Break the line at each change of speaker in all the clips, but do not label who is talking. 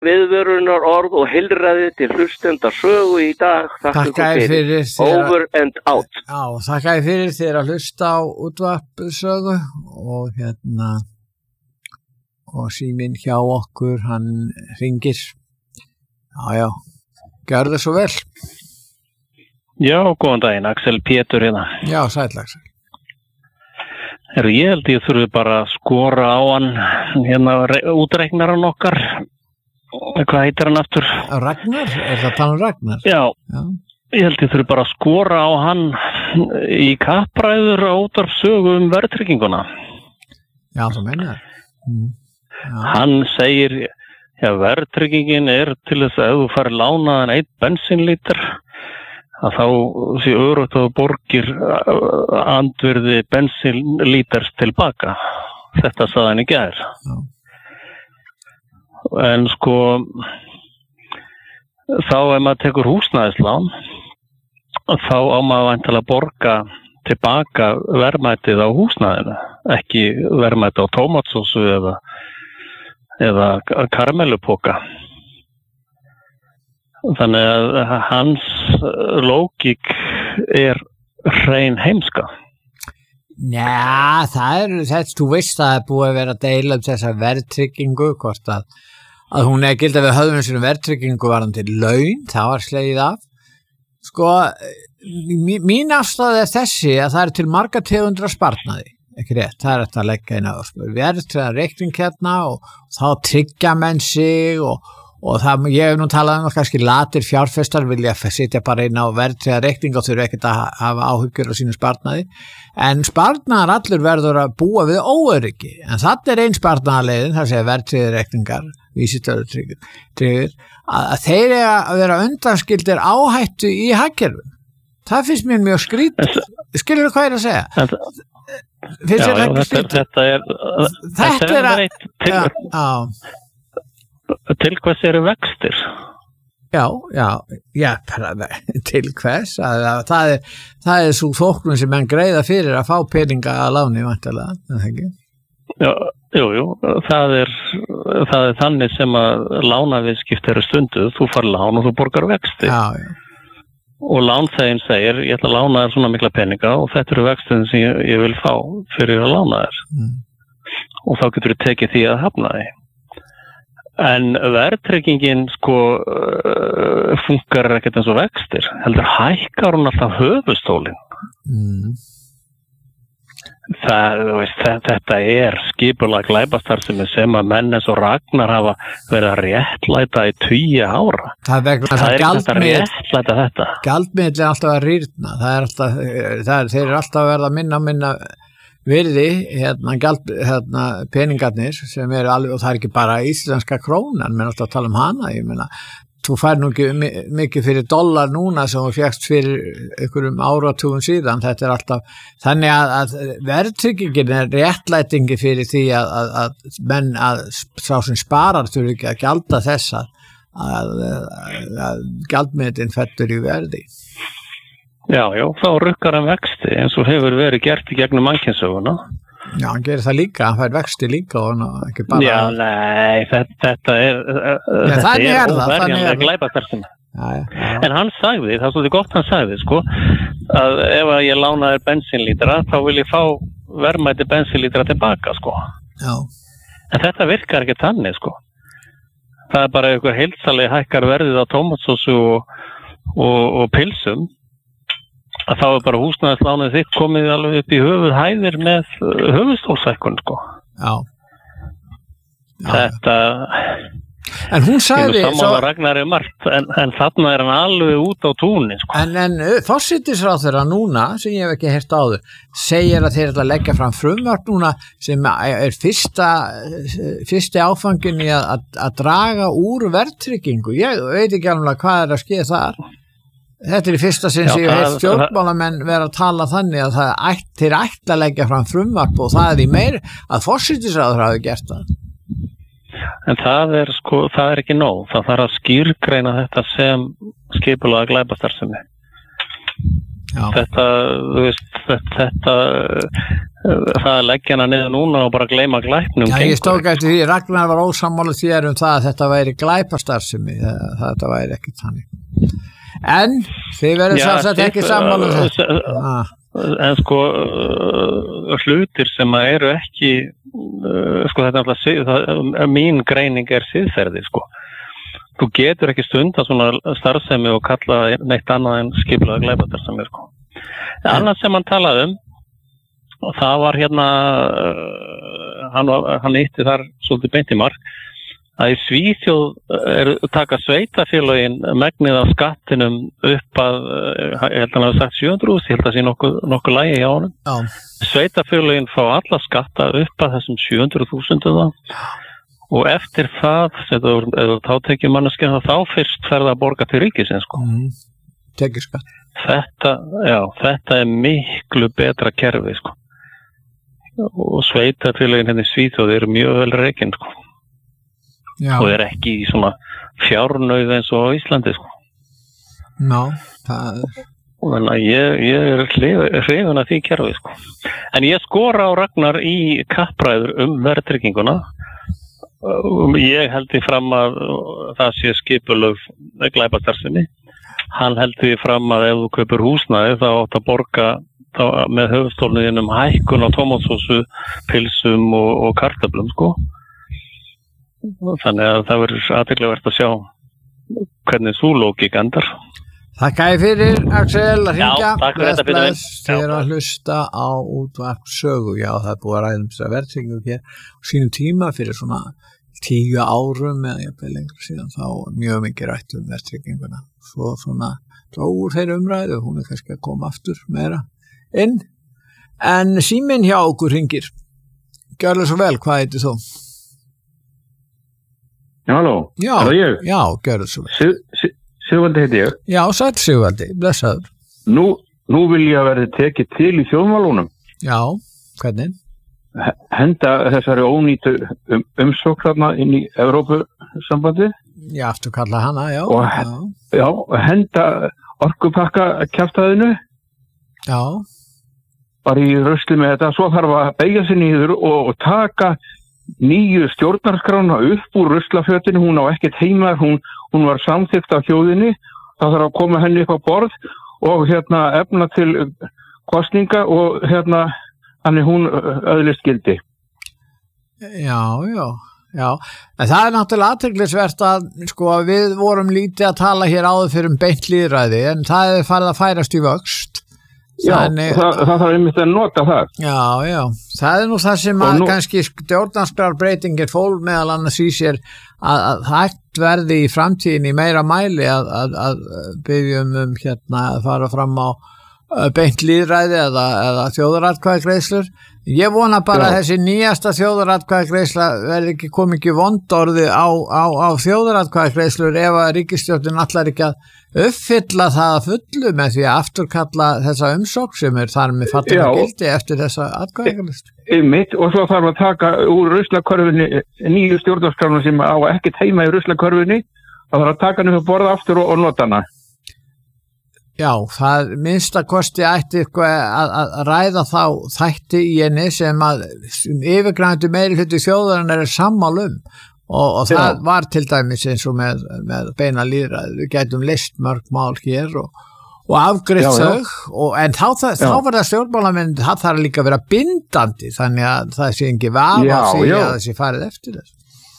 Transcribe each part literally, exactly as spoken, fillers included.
viðvörunar orð og heilræði til hlustenda sögu í dag.
Þakka þér fyrir.
Over and out.
Já, þakka þér fyrir þér að hlusta á útvarp sögu og hérna og síminn hjá okkur, hann hringir. Já, já, gjörðu svo vel.
Já, góðan daginn, Axel Pétur hérna.
Já, sæll Axel.
Heru, ég held ég þurfi bara að skora á hann, hérna útreiknaran okkar. Hvað heitir hann aftur?
Ragnar? Er það tala um Ragnar?
Já, Já, ég held ég þurfi bara að skora á hann í kappræður á útvarpssögu um verðtrygginguna.
Já, það meina mm.
Hann segir, já, verðtryggingin er til þess að ef þú fari lánaðan einn bensínlítur, að þá sé örugt að þú borgir andvirði bensínlíters tilbaka. Þetta sagði hann í gær.
Já.
En sko, þá ef maður tekur húsnæðislán, þá á maður væntanlega að borga tilbaka verðmætið á húsnæðinu, ekki verðmætið á tómatsósu eða, eða karamellupoka. Þannig að hans lógík er hrein heimska.
Já, það er, þetta, þú veist að það er búið að vera að deila um þessa verðtryggingu, hvort að að hún er gild að við höfðum svona verðtryggingu varðandi laun, það var slegið af. Sko, mín afstæða er þessi að það er til marga tegundra sparnaði, ekki rétt, það er þetta að leggja inn á verðtryggðan reikning hérna og þá tryggja menn sig og, og það, ég hef nú talað um að kannski latir fjárfestar vilja sitja bara inn á verðtryggðan reikning og þurfa ekkert að hafa áhyggjur á sínu sparnaði, en sparnaðar allur verður að búa við óöryggi, en þetta er einn sparnaðarleiðin, það segja verðtryggðir reikningar, vísitölu tryggir, að þeir eru að vera undanskildir áhættu í hagkerfum. Það finnst mér mjög skrítið. Skilur þú hvað ég er að segja? Finnst þér ekki skrítið?
Þetta er
Þetta er að
til, til hvers eru vextir?
Já, já, já, bara til hvers að, að það er það er svo þóknun sem menn greiða fyrir að fá peninga að láni væntanlega, er það ekki?
Já, jú, jú, það er, það er þannig sem að lánaviðskipt eru stunduð, þú far lán og þú borgar vexti.
Já, já.
Og lánþeginn segir, ég ætla að lána þér svona mikla peninga og þetta eru vextin sem ég, ég vil fá fyrir að lána þér. Mm. Og þá getur þú tekið því að hafna því. En verðtryggingin sko funkar ekkert eins og vextir, heldur hækkar hún alltaf höfuðstólinn.
Mm.
Það, veist, þetta er skipulag glæpastarfsemi sem að menn eins og Ragnar hafa verið að réttlæta í tugi ára.
Það er vegna
það er
gjaldmiðill,
að réttlæta þetta.
Gjaldmiðill er alltaf að rýrna. Það er alltaf, það er, þeir eru alltaf að verða minna minna virði, hérna, gjald, hérna peningarnir sem eru alveg, og það er ekki bara íslenska krónan, menn alltaf að tala um hana, ég meina þú fær nú ekki mikið fyrir dollar núna sem þú fékkst fyrir einhverjum áratugum síðan, þetta er alltaf þannig að, að verðtryggingin er réttlætingi fyrir því að, að, að menn að sá sem sparar þurfi ekki að gjalda þess að, að, að gjaldmiðillinn fellur í verði.
Já, já, þá rukkar hann vexti eins og hefur verið gert í gegnum mannkynssöguna.
Já, hann gerir það líka, hann fær vexti líka og ekki bara...
Já, nei, þetta, þetta er,
já, þetta er
óverjanlega glæpastarfsemi. En hann sagði, það er svolítið gott hann sagði, sko, að ef að ég lána þér bensínlítra, þá vil ég fá verðmæti bensínlítra tilbaka, sko.
Já.
En þetta virkar ekki þannig, sko. Það er bara einhver heildsali hækkar verðið á tómatsósu og, og, og pilsum, að þá er bara húsnæðislánið þitt komið alveg upp í höfuð hæðir með höfuðstólshækkun, sko.
Já. Já.
Þetta...
En hún sagði...
Sammála Ragnar er margt, en, en þarna er hann alveg út á túni, sko.
En, en forsætisráðherra núna, sem ég hef ekki heyrt áður, segir að þeir ætla að leggja fram frumvarp núna sem er fyrsta, fyrsti áfangin í að, að draga úr verðtryggingu. Ég veit ekki alveg hvað er að skeða þar. Þetta er í fyrsta sinn sem ég hef stjórnmálamenn vera að tala þannig að það ætt, þeir ætla að leggja fram frumvarp og það er í meir að forsætisráðherra hafi gert það.
En það er sko, það er ekki nóg. Það þarf að skýrgreina þetta sem skipulaga glæpastarfsemi.
Já.
Þetta, þú veist, þetta það að leggja hana niður núna og bara gleyma glæpnum.
Já, ég stók eftir því, Ragnar var ósammála þér um það að þetta væri glæpastarfsemi, þetta væri ekki þannig. En þið verður sjálfsagt ekki sammála um þetta. Ah.
En sko hlutir sem eru ekki, sko þetta er alltaf, mín greining er siðferði, sko. Þú getur ekki stunda svona starfsemi og kalla neitt annað en skipulagða glæpastarfsemi, sko. Annað sem hann talaði um, og það var hérna, hann, hann ítti þar svolítið beint í mark, að í Svíþjóð er taka sveitafélögin megnið af skattinum upp að, ég held að hann hafi sagt sjö hundruð þúsund, ég held að það sé nokkuð, nokkuð lægi hjá honum.
Já.
Sveitafélögin fá alla skatta upp að þessum sjö hundruð þúsund og eftir það, eða þá tekið manneskja þá fyrst ferða að borga til ríkisins, sko.
Mm. Tekið skatt.
Þetta, já, þetta er miklu betra kerfi, sko. Og sveitafélögin hérna í Svíþjóð eru mjög vel rekin, sko.
Já.
Og er ekki í svona fjárnauð eins og á Íslandi, sko.
Ná, það er...
Og þannig að ég, ég er hrifin af því kerfi, sko. En ég skora á Ragnar í kappræður um verðtrygginguna. Ég held því fram að það sé skipulög glæpastarfsemi. Hann held því fram að ef þú kaupir húsnæði þá átt að borga þá, með höfuðstólniðinum hækkun á tómatsósu, pilsum og, og kartöflum, sko. Þannig að það verður athyglisvert að sjá hvernig sú lógík endar.
Þakka ég fyrir, Axel, að hringja.
Já, takk fyrir þetta, Pétur minn.
Þið eru að hlusta á útvarp sögu. Já, það er búið að ræða um þess að verðtryggingu hér á sínum tíma fyrir svona tíu árum eða jafnvel lengur síðan þá mjög mikið rætt um verðtrygginguna. Svo svona drógur þeirra umræðu, hún er kannski að koma aftur meira inn. En síminn hjá okkur hringir. Gjörðu svo vel, hvað heitir þú?
Já, halló,
já,
er það ég?
Já, gjörðu svo vel.
Sig, sig, Sigvaldi heiti ég.
Já, sæll Sigvaldi, blessaður.
Nú, nú vil ég að verði tekið til í þjóðmálunum.
Já, hvernig?
Henda þessari ónýtu um, umsókn þarna inn í Evrópusambandi.
Já, aftur kalla hana, já.
Og,
já.
já, henda orkupakka kjaftaðinu.
Já.
Bara í rusli með þetta, svo þarf að beygja sig niður og, og taka nýju stjórnarskrána upp úr ruslafötinu, hún á ekkert heima, hún, hún var samþykkt af þjóðinni, það þarf að koma henni upp á borð og hérna efna til kosninga og hérna þannig hún öðlist gildi.
Já, já, já. En það er náttúrulega athyglisvert að sko við vorum lítið að tala hér áður fyrir um beint lýðræði en það er farið að færast í vöxt.
Já, Þannig, það, það þarf einmitt að nota það.
Já, já, það er nú það sem að nú, kannski stjórnarskrárbreytingin fól meðal annars í sér að, að það verði í framtíðin í meira mæli að, að, að byggjum um hérna að fara fram á beint lýðræði eða, eða þjóðaratkvæðagreiðslur. Ég vona bara já. Að þessi nýjasta þjóðaratkvæðagreiðsla verði ekki komið ekki vondorði á, á, á þjóðaratkvæðagreiðslur ef að ríkisstjórnin allar ekki að uppfylla það að fullu með því að afturkalla þessa umsókn sem er þar með fallin að gildi eftir þessa atkvæðagreiðslu.
Einmitt, og svo þarf að taka úr ruslakörfunni nýju stjórnarskrána sem á ekkert heima í ruslakörfunni, það þarf að taka henni fyrir borða aftur og, og nota hana.
Já, það minnst að kosti ætti að, að ræða þá þætti í henni sem að yfirgrænandi meiri hluti þjóðarinnar er sammála um og, og það Já. Var til dæmis eins og með, með beina lýðræði, við gætum list mörg mál hér og, og afgreitt þau, en þá, það, þá var það stjórnmálamenn, það þarf líka að vera bindandi, þannig að það sé ekki vafa því að það sé farið eftir þess.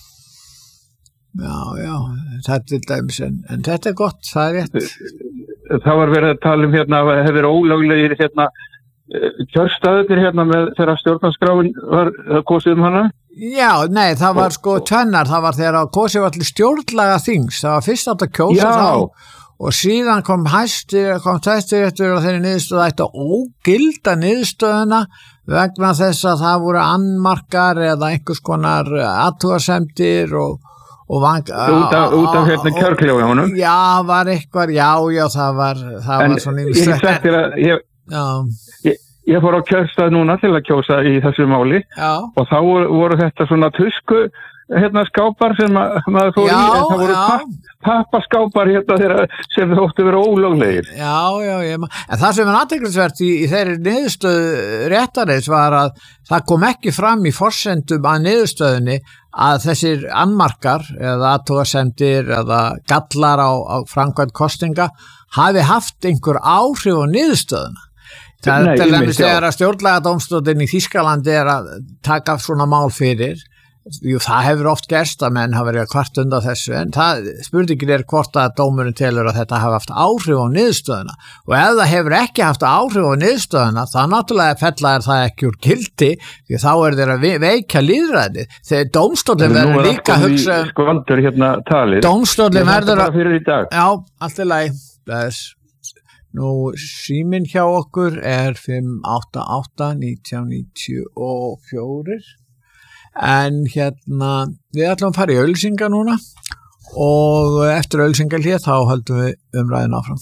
Já, já, það er til dæmis, en, en þetta er gott, það er rétt.
Það var verið að tala um hérna að það hefur verið ólöglegir hérna kjörstaðir hérna með þegar stjórnarskráin var kosið um hana?
Já, nei, það var sko tvennar, það var þegar kosið var allir stjórnlaga þings, það var fyrst átt að kjósa þá og síðan kom hæstir, kom tæstir eftir og þeirri niðurstöðu ætti að ógilda niðurstöðuna vegna þess að það voru annmarkar eða einhvers konar athugasemdir og og vang,
út af, út af hérna kjörkljóði honum.
Já, var eitthvað, já, já, það var það
en
var svona
ég sagt þér að ég, ég, ég fór á kjörstað núna til að kjósa í þessu máli
já.
Og þá voru, voru þetta svona tusku hérna skápar sem að, maður fór í, en það voru papp, pappaskápar hérna þeirra sem þóttu vera ólöglegir.
Já, já, ég maður. En það sem er athyglisvert í, í þeirri niðurstöðu réttarins var að það kom ekki fram í forsendum að niðurstöðunni að þessir annmarkar eða athugasemdir eða gallar á, á framkvæmd kosninga hafi haft einhver áhrif á niðurstöðuna. Það er til dæmis þegar að stjórnlagadómstóllinn í Þýskalandi er að taka svona mál fyrir. Jú, það hefur oft gerst að menn hafa verið að kvart undan þessu, en það spurningin er hvort að dómurinn telur að þetta hafa haft áhrif á niðurstöðuna, og ef það hefur ekki haft áhrif á niðurstöðuna, þá náttúrulega fellar það ekki úr gildi, því þá er þeir að veikja lýðræðið. Þegar dómstóllinn verður líka að hugsa
skvaldur hérna talið.
Dómstóllinn verður að
fyrir í dag.
Já, allt í lagi. Þess. Nú, síminn hjá okkur er fimm átta átta nítján níutíu og fjögur. En hérna, við ætlum að fara í auglýsingar núna og eftir auglýsingar hér þá höldum við umræðin áfram.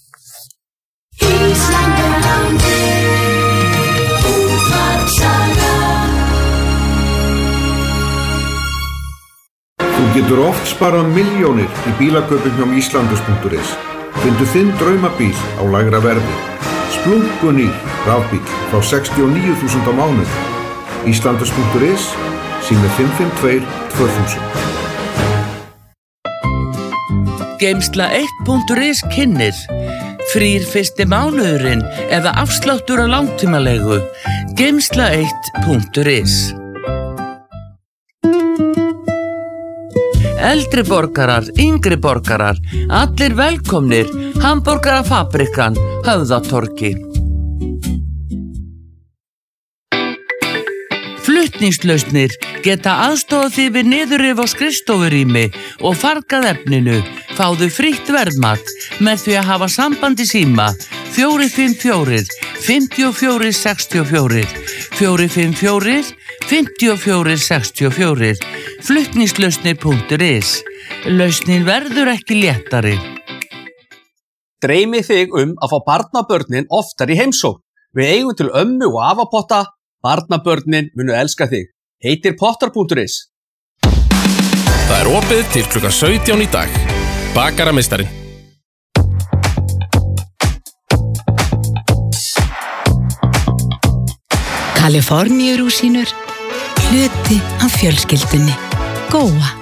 Þú getur oft sparað milljónir í bílakaupum hjá Íslandus punktur is. Findu þinn draumabíl á lægra verði. Splunkunýr rafbíl frá sextíu og níu þúsund á mánuð. Íslandus punktur is sími fimm fimm tvö tvö þúsund.
Geymsla eitt punktur is kynnir frýr fyrsti mánuðurinn eða afsláttur á langtímalegu. Geymsla eitt punktur is. Eldri borgarar, yngri borgarar, allir velkomnir. Hamborgarafabrikan, Höfðatorgi. Flutningslausnir geta aðstofað því við niðurrif á skrifstofurými og fargað efninu. Fáðu frítt verðmat með því að hafa samband í síma fjögur fimm fjögur, fimm fjögur sex fjögur, fjögur fimm fjögur, fimm fjögur sex fjögur, flutningslausnir punktur is. Lausnin verður ekki léttari.
Dreymi þig um að fá barnabörnin oftar í heimsókn. Við eigum til ömmu og afapotta. Barnabörnin munu elska þig. Heitir pottar punktur is.
Það er opið til klukkan sautján í dag. Bakaramistarinn.
Kaliforníurúsínur, hluti af fjölskyldunni. Góa.